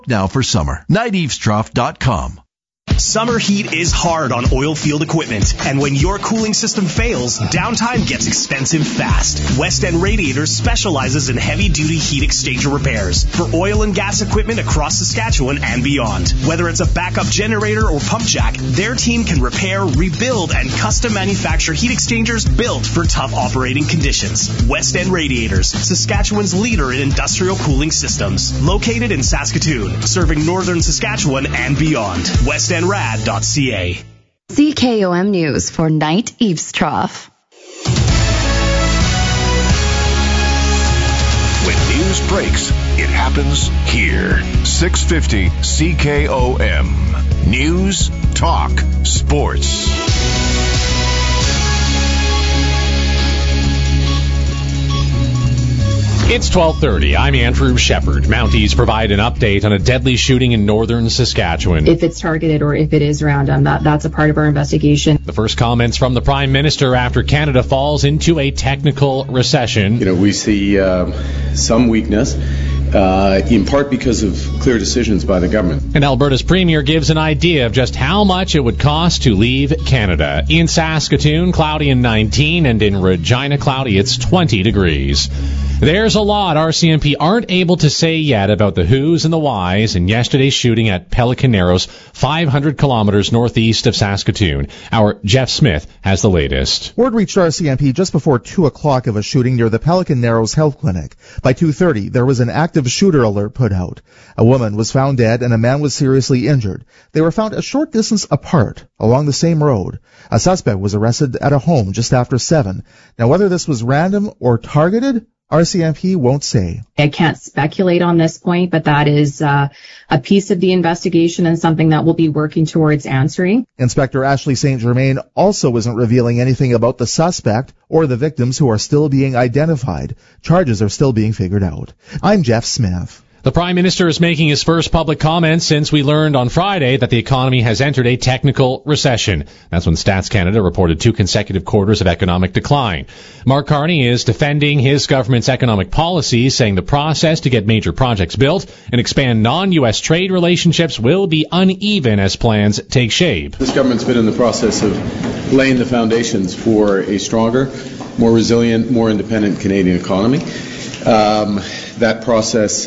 Now for summer. NightEavesTrough.com. Summer heat is hard on oil field equipment, and when your cooling system fails, downtime gets expensive fast. West End Radiators specializes in heavy-duty heat exchanger repairs for oil and gas equipment across Saskatchewan and beyond. Whether it's a backup generator or pump jack, their team can repair, rebuild, and custom manufacture heat exchangers built for tough operating conditions. West End Radiators, Saskatchewan's leader in industrial cooling systems. Located in Saskatoon, serving northern Saskatchewan and beyond. WestEndRad.ca. CKOM News for Night Eavestrough. When news breaks, it happens here. 650 CKOM. News, talk, sports. It's 12:30. I'm Andrew Shepard. Mounties provide an update on a deadly shooting in northern Saskatchewan. If it's targeted or if it is random, that's a part of our investigation. The first comments from the Prime Minister after Canada falls into a technical recession. We see some weakness, in part because of clear decisions by the government. And Alberta's Premier gives an idea of just how much it would cost to leave Canada. In Saskatoon, cloudy and 19, and in Regina, cloudy, it's 20 degrees. There's a lot RCMP aren't able to say yet about the who's and the why's in yesterday's shooting at Pelican Narrows, 500 kilometers northeast of Saskatoon. Our Jeff Smith has the latest. Word reached RCMP just before 2 o'clock of a shooting near the Pelican Narrows Health Clinic. By 2:30, there was an active shooter alert put out. A woman was found dead and a man was seriously injured. They were found a short distance apart along the same road. A suspect was arrested at a home just after 7. Now, whether this was random or targeted, RCMP won't say. I can't speculate on this point, but that is a piece of the investigation and something that we'll be working towards answering. Inspector Ashley St. Germain also isn't revealing anything about the suspect or the victims who are still being identified. Charges are still being figured out. I'm Jeff Smith. The Prime Minister is making his first public comments since we learned on Friday that the economy has entered a technical recession. That's when Stats Canada reported 2 consecutive quarters of economic decline. Mark Carney is defending his government's economic policies, saying the process to get major projects built and expand non-U.S. trade relationships will be uneven as plans take shape. This government's been in the process of laying the foundations for a stronger, more resilient, more independent Canadian economy. That process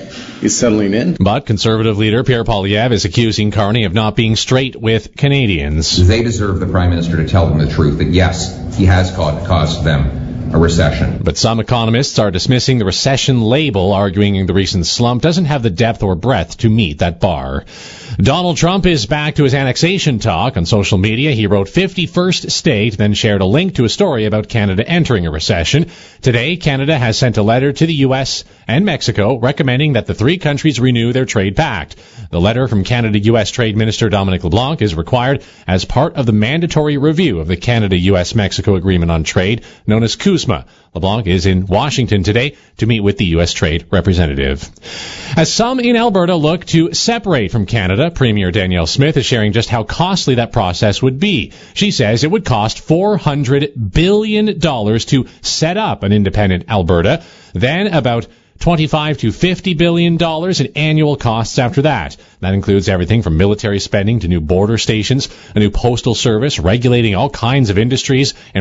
is settling in. But Conservative leader Pierre Poilievre is accusing Carney of not being straight with Canadians. They deserve the Prime Minister to tell them the truth, that yes, he has caused them a recession. But some economists are dismissing the recession label, arguing the recent slump doesn't have the depth or breadth to meet that bar. Donald Trump is back to his annexation talk. On social media, he wrote 51st state, then shared a link to a story about Canada entering a recession. Today, Canada has sent a letter to the U.S. and Mexico recommending that the 3 countries renew their trade pact. The letter from Canada-U.S. Trade Minister Dominic LeBlanc is required as part of the mandatory review of the Canada-U.S.-Mexico Agreement on Trade, known as CUSMA. LeBlanc is in Washington today to meet with the U.S. Trade Representative. As some in Alberta look to separate from Canada, Premier Danielle Smith is sharing just how costly that process would be. She says it would cost $400 billion to set up an independent Alberta, then about $25 to $50 billion in annual costs after that. That includes everything from military spending to new border stations, a new postal service, regulating all kinds of industries, and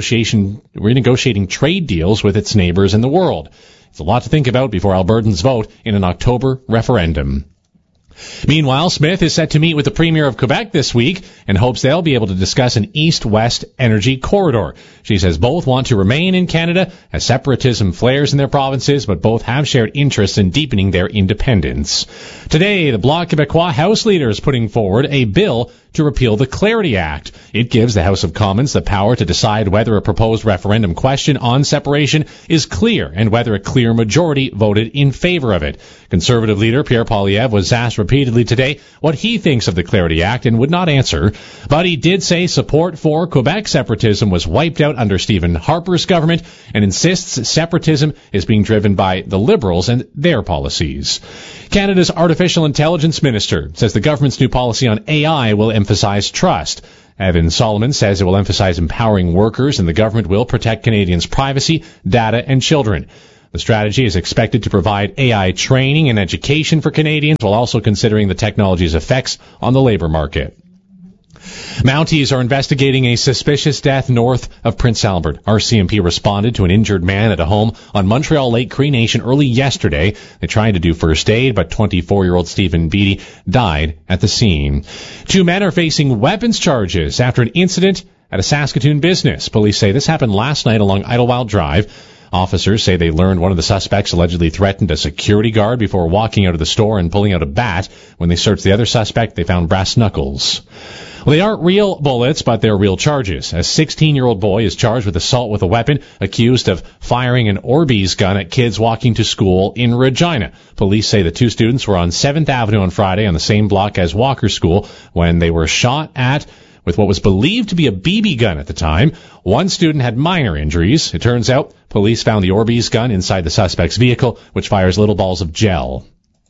renegotiating trade deals with its neighbors in the world. It's a lot to think about before Albertans vote in an October referendum. Meanwhile, Smith is set to meet with the Premier of Quebec this week and hopes they'll be able to discuss an east-west energy corridor. She says both want to remain in Canada as separatism flares in their provinces, but both have shared interests in deepening their independence. Today, the Bloc Québécois House leader is putting forward a bill to repeal the Clarity Act. It gives the House of Commons the power to decide whether a proposed referendum question on separation is clear and whether a clear majority voted in favor of it. Conservative leader Pierre Poilievre was asked repeatedly today what he thinks of the Clarity Act and would not answer, but he did say support for Quebec separatism was wiped out under Stephen Harper's government and insists separatism is being driven by the Liberals and their policies. Canada's Artificial Intelligence Minister says the government's new policy on AI will emphasize trust. Evan Solomon says it will emphasize empowering workers and the government will protect Canadians' privacy, data, and children. The strategy is expected to provide AI training and education for Canadians while also considering the technology's effects on the labor market. Mounties are investigating a suspicious death north of Prince Albert. RCMP responded to an injured man at a home on Montreal Lake Cree Nation early yesterday. They tried to do first aid, but 24-year-old Stephen Beatty died at the scene. 2 men are facing weapons charges after an incident at a Saskatoon business. Police say this happened last night along Idlewild Drive. Officers say they learned one of the suspects allegedly threatened a security guard before walking out of the store and pulling out a bat. When they searched the other suspect, they found brass knuckles. Well, they aren't real bullets, but they're real charges. A 16-year-old boy is charged with assault with a weapon, accused of firing an Orbeez gun at kids walking to school in Regina. Police say the 2 students were on 7th Avenue on Friday on the same block as Walker School when they were shot at with what was believed to be a BB gun at the time. 1 student had minor injuries. It turns out police found the Orbeez gun inside the suspect's vehicle, which fires little balls of gel.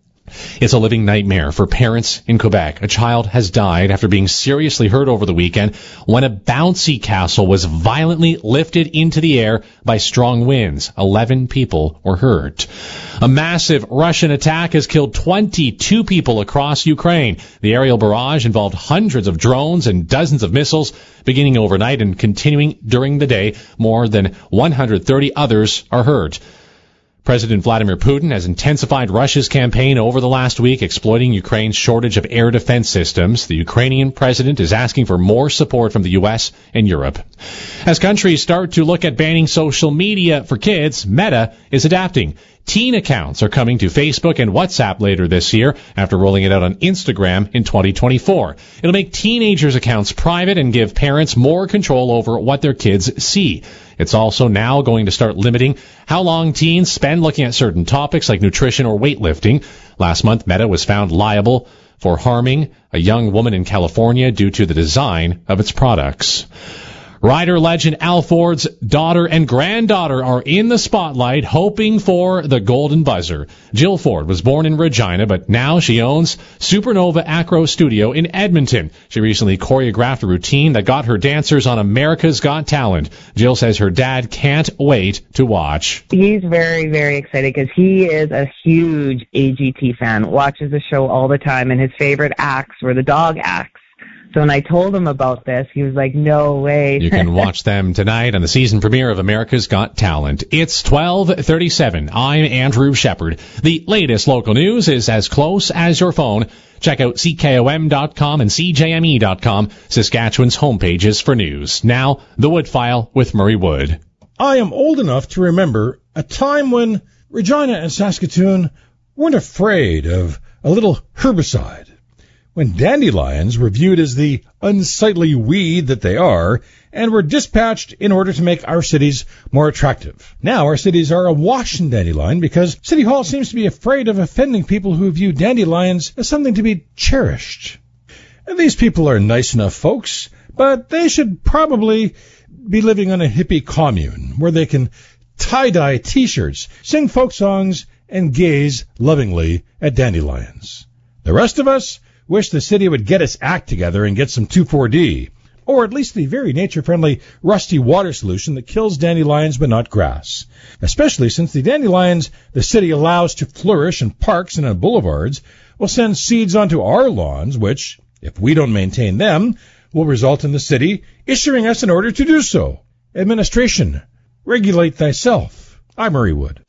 It's a living nightmare for parents in Quebec. A child has died after being seriously hurt over the weekend when a bouncy castle was violently lifted into the air by strong winds. 11 people were hurt. A massive Russian attack has killed 22 people across Ukraine. The aerial barrage involved hundreds of drones and dozens of missiles. Beginning overnight and continuing during the day, more than 130 others are hurt. President Vladimir Putin has intensified Russia's campaign over the last week, exploiting Ukraine's shortage of air defense systems. The Ukrainian president is asking for more support from the U.S. and Europe. As countries start to look at banning social media for kids, Meta is adapting. Teen accounts are coming to Facebook and WhatsApp later this year after rolling it out on Instagram in 2024. It'll make teenagers' accounts private and give parents more control over what their kids see. It's also now going to start limiting how long teens spend looking at certain topics like nutrition or weightlifting. Last month, Meta was found liable for harming a young woman in California due to the design of its products. Rider legend Al Ford's daughter and granddaughter are in the spotlight hoping for the golden buzzer. Jill Ford was born in Regina, but now she owns Supernova Acro Studio in Edmonton. She recently choreographed a routine that got her dancers on America's Got Talent. Jill says her dad can't wait to watch. He's very, very excited because he is a huge AGT fan, watches the show all the time, and his favorite acts were the dog acts. So when I told him about this, he was like, no way. You can watch them tonight on the season premiere of America's Got Talent. It's 12:37. I'm Andrew Shepard. The latest local news is as close as your phone. Check out CKOM.com and CJME.com, Saskatchewan's homepages for news. Now, the Wood File with Murray Wood. I am old enough to remember a time when Regina and Saskatoon weren't afraid of a little herbicide. When dandelions were viewed as the unsightly weed that they are and were dispatched in order to make our cities more attractive. Now our cities are awash in dandelion because City Hall seems to be afraid of offending people who view dandelions as something to be cherished. And these people are nice enough folks, but they should probably be living on a hippie commune where they can tie-dye t-shirts, sing folk songs, and gaze lovingly at dandelions. The rest of us wish the city would get its act together and get some 2,4-D, or at least the very nature-friendly rusty water solution that kills dandelions but not grass. Especially since the dandelions the city allows to flourish in parks and on boulevards will send seeds onto our lawns, which, if we don't maintain them, will result in the city issuing us an order to do so. Administration, regulate thyself. I'm Murray Wood.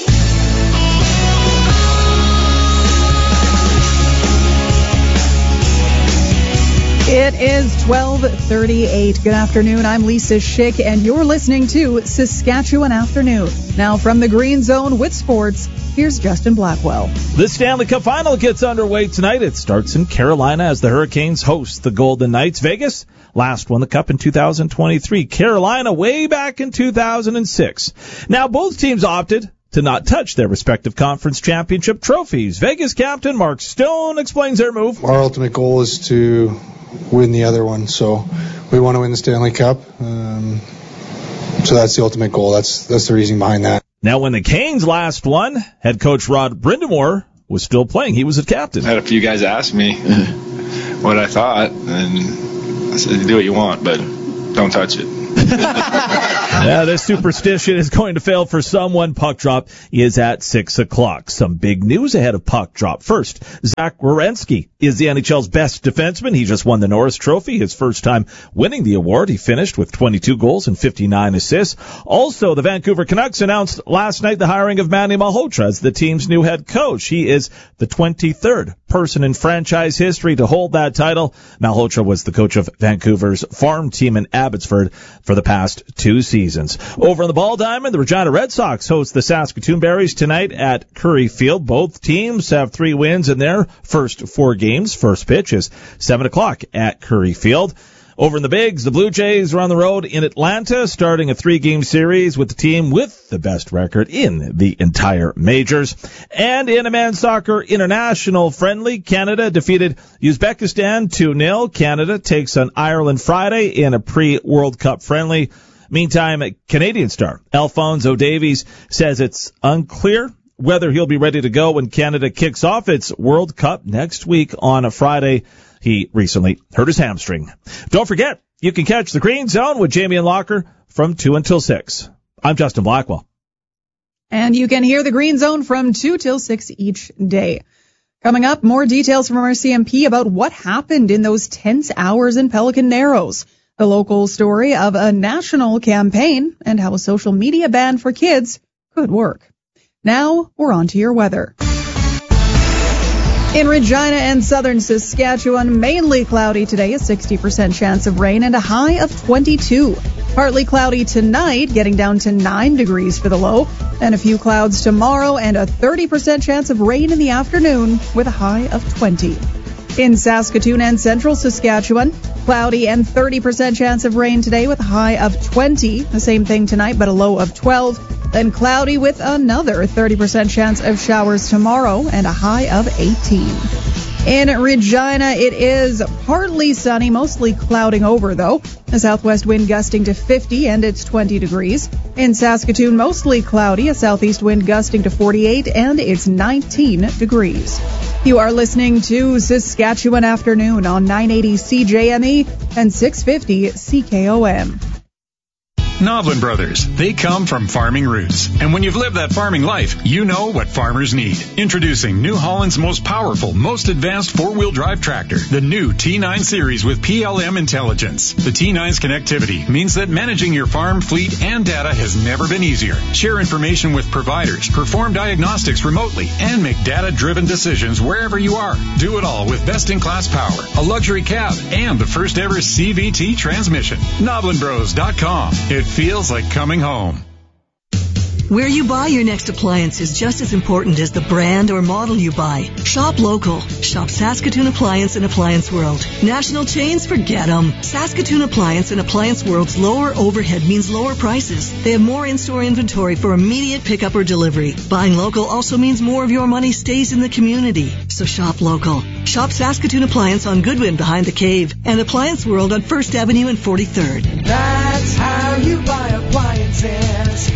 It is 12:38. Good afternoon. I'm Lisa Schick, and you're listening to Saskatchewan Afternoon. Now from the Green Zone with sports, here's Justin Blackwell. The Stanley Cup Final gets underway tonight. It starts in Carolina as the Hurricanes host the Golden Knights. Vegas last won the Cup in 2023. Carolina way back in 2006. Now both teams opted to not touch their respective conference championship trophies. Vegas captain Mark Stone explains their move. Our ultimate goal is to win the other one, so we want to win the Stanley Cup. So that's the ultimate goal. That's the reason behind that. Now, when the Canes last won, head coach Rod Brindamore was still playing. He was the captain. I had a few guys ask me what I thought, and I said, do what you want, but don't touch it. This superstition is going to fail for someone. Puck drop is at 6 o'clock. Some big news ahead of puck drop. First, Zach Werenski is the NHL's best defenseman. He just won the Norris Trophy, his first time winning the award. He finished with 22 goals and 59 assists. Also, the Vancouver Canucks announced last night the hiring of Manny Malhotra as the team's new head coach. He is the 23rd person in franchise history to hold that title. Malhotra was the coach of Vancouver's farm team in Abbotsford for the past 2 seasons. Over in the Ball Diamond, the Regina Red Sox host the Saskatoon Berries tonight at Curry Field. Both teams have 3 wins in their first 4 games. First pitch is 7 o'clock at Curry Field. Over in the Bigs, the Blue Jays are on the road in Atlanta, starting a 3-game series with the team with the best record in the entire majors. And in a men's soccer international friendly, Canada defeated Uzbekistan 2-0. Canada takes on Ireland Friday in a pre-World Cup friendly. Meantime, Canadian star Alphonso Davies says it's unclear whether he'll be ready to go when Canada kicks off its World Cup next week on a Friday. He recently hurt his hamstring. Don't forget, you can catch the Green Zone with Jamie and Locker from 2 until 6. I'm Justin Blackwell. And you can hear the Green Zone from 2 till 6 each day. Coming up, more details from our CMP about what happened in those tense hours in Pelican Narrows. The local story of a national campaign and how a social media ban for kids could work. Now, we're on to your weather. In Regina and southern Saskatchewan, mainly cloudy today, a 60% chance of rain and a high of 22. Partly cloudy tonight, getting down to 9 degrees for the low, and a few clouds tomorrow and a 30% chance of rain in the afternoon with a high of 20. In Saskatoon and central Saskatchewan, cloudy and 30% chance of rain today with a high of 20. The same thing tonight, but a low of 12. Then cloudy with another 30% chance of showers tomorrow and a high of 18. In Regina, it is partly sunny, mostly clouding over, though. A southwest wind gusting to 50, and it's 20 degrees. In Saskatoon, mostly cloudy, a southeast wind gusting to 48, and it's 19 degrees. You are listening to Saskatchewan Afternoon on 980 CJME and 650 CKOM. Noblin Brothers. They come from farming roots. And when you've lived that farming life, you know what farmers need. Introducing New Holland's most powerful, most advanced 4-wheel drive tractor, the new T9 series with PLM intelligence. The T9's connectivity means that managing your farm, fleet, and data has never been easier. Share information with providers, perform diagnostics remotely, and make data-driven decisions wherever you are. Do it all with best-in-class power, a luxury cab, and the first-ever CVT transmission. NoblinBros.com. It feels like coming home. Where you buy your next appliance is just as important as the brand or model you buy. Shop local. Shop Saskatoon Appliance and Appliance World. National chains, forget them. Saskatoon Appliance and Appliance World's lower overhead means lower prices. They have more in-store inventory for immediate pickup or delivery. Buying local also means more of your money stays in the community. So shop local. Shop Saskatoon Appliance on Goodwin behind the Cave and Appliance World on 1st Avenue and 43rd. That's how you buy appliances.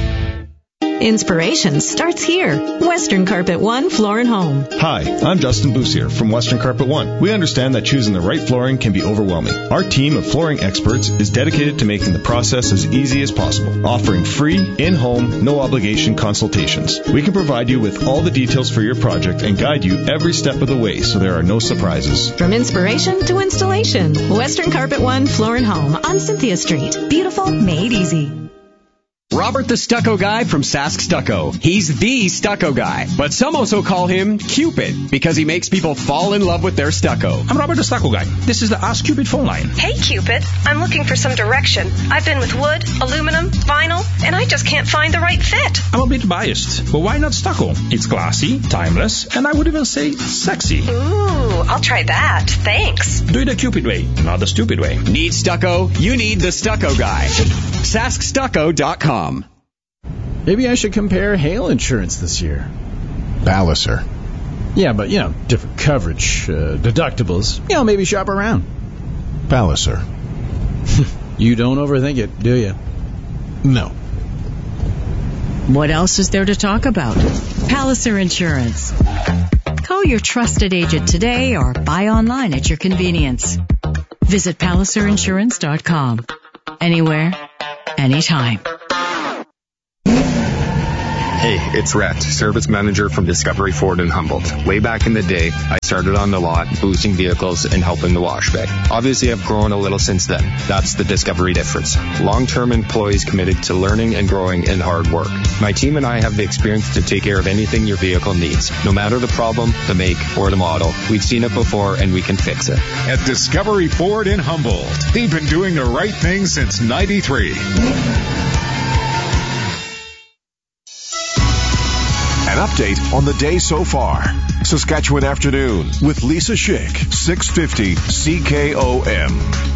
Inspiration starts here. Western Carpet One Floor and Home. Hi, I'm Justin Boussier from Western Carpet One. We understand that choosing the right flooring can be overwhelming. Our team of flooring experts is dedicated to making the process as easy as possible, offering free, in-home, no-obligation consultations. We can provide you with all the details for your project and guide you every step of the way so there are no surprises. From inspiration to installation, Western Carpet One Floor and Home on Cynthia Street. Beautiful, made easy. Robert the Stucco Guy from Sask Stucco. He's the stucco guy, but some also call him Cupid because he makes people fall in love with their stucco. I'm Robert the Stucco Guy. This is the Ask Cupid phone line. Hey Cupid, I'm looking for some direction. I've been with wood, aluminum, vinyl, and I just can't find the right fit. I'm a bit biased, but why not stucco? It's classy, timeless, and I would even say sexy. Ooh, I'll try that. Thanks. Do it the Cupid way, not the stupid way. Need stucco? You need the Stucco Guy. SaskStucco.com. Maybe I should compare hail insurance this year. Palliser. Yeah, but, different coverage, deductibles. Maybe shop around. Palliser. You don't overthink it, do you? No. What else is there to talk about? Palliser Insurance. Call your trusted agent today or buy online at your convenience. Visit PalliserInsurance.com. Anywhere, anytime. Hey, it's Rhett, service manager from Discovery Ford in Humboldt. Way back in the day, I started on the lot, boosting vehicles and helping the wash bay. Obviously, I've grown a little since then. That's the Discovery difference. Long-term employees committed to learning and growing and hard work. My team and I have the experience to take care of anything your vehicle needs. No matter the problem, the make, or the model, we've seen it before and we can fix it. At Discovery Ford in Humboldt, they've been doing the right thing since '93. An update on the day so far. Saskatchewan Afternoon with Lisa Schick, 650 CKOM.